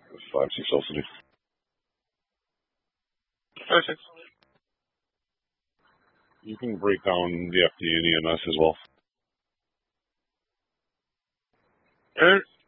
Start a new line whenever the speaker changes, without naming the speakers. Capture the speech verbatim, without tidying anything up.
five six L-City.
Perfect.
You can break down the F D and E M S as well.
Alright.